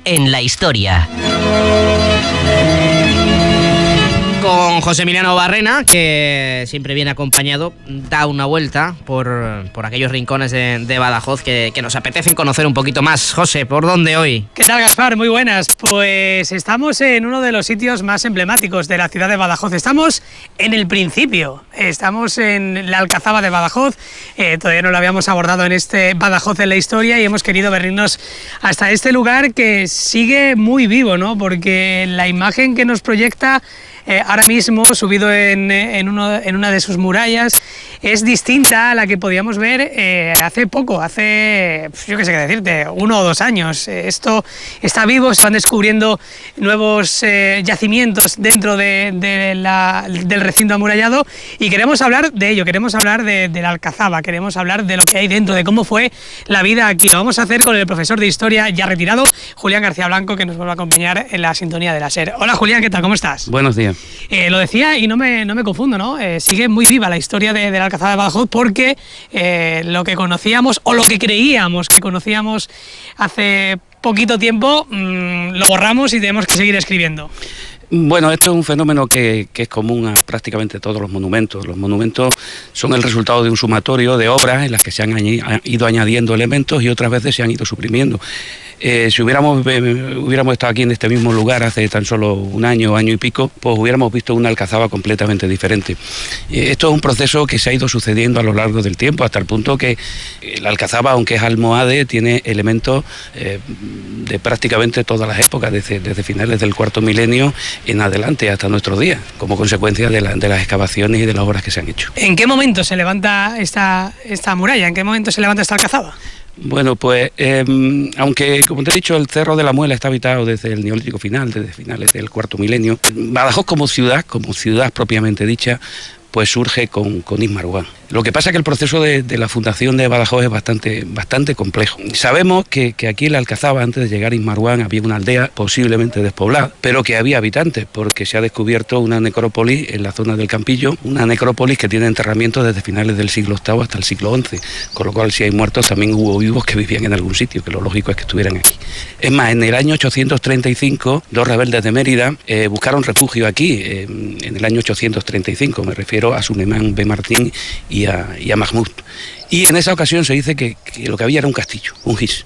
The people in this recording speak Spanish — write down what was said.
en la historia. Con José Emiliano Barrena, que siempre viene acompañado, da una vuelta por aquellos rincones de Badajoz que nos apetecen conocer un poquito más. José, ¿por dónde hoy? ¿Qué tal, Gaspar? Muy buenas. Pues estamos en uno de los sitios más emblemáticos de la ciudad de Badajoz. Estamos en el principio, estamos en la Alcazaba de Badajoz. Todavía no lo habíamos abordado en este Badajoz en la historia y hemos querido venirnos hasta este lugar que sigue muy vivo, ¿no? Porque la imagen que nos proyecta ahora mismo, subido en una de sus murallas, es distinta a la que podíamos ver hace poco, yo qué sé qué decirte, 1 o 2 años. Esto está vivo, se van descubriendo nuevos yacimientos dentro del recinto amurallado y queremos hablar de ello, queremos hablar de la Alcazaba, queremos hablar de lo que hay dentro, de cómo fue la vida aquí. Lo vamos a hacer con el profesor de Historia ya retirado, Julián García Blanco, que nos vuelve a acompañar en la sintonía de la SER. Hola Julián, ¿qué tal? ¿Cómo estás? Buenos días. Lo decía y no me confundo, ¿no? Sigue muy viva la historia de la Alcazaba de Badajoz porque lo que conocíamos o lo que creíamos que conocíamos hace poquito tiempo lo borramos y tenemos que seguir escribiendo. Bueno, esto es un fenómeno que es común a prácticamente todos los monumentos. Los monumentos son el resultado de un sumatorio de obras en las que se han ido añadiendo elementos y otras veces se han ido suprimiendo. Si hubiéramos estado aquí en este mismo lugar hace tan solo un año y pico, pues hubiéramos visto una Alcazaba completamente diferente. Esto es un proceso que se ha ido sucediendo a lo largo del tiempo, hasta el punto que la Alcazaba, aunque es almohade, tiene elementos de prácticamente todas las épocas, desde finales del cuarto milenio en adelante hasta nuestros días, como consecuencia de las excavaciones y de las obras que se han hecho. ¿En qué momento se levanta esta muralla? ¿En qué momento se levanta esta Alcazaba? Bueno, pues aunque, como te he dicho, el Cerro de la Muela está habitado desde el Neolítico final, desde finales del cuarto milenio, Badajoz como ciudad propiamente dicha, pues surge con Ismarguán. Lo que pasa es que el proceso de la fundación de Badajoz es bastante complejo. Sabemos que aquí en la Alcazaba, antes de llegar a Ismarguán, había una aldea posiblemente despoblada, pero que había habitantes, porque se ha descubierto una necrópolis en la zona del Campillo, una necrópolis que tiene enterramientos desde finales del siglo VIII hasta el siglo XI, con lo cual si hay muertos también hubo vivos que vivían en algún sitio, que lo lógico es que estuvieran aquí. Es más, en el año 835, 2 rebeldes de Mérida buscaron refugio aquí, en el año 835, me refiero a Suleiman B. Martín y a Mahmud. Y en esa ocasión se dice que lo que había era un castillo, un gis.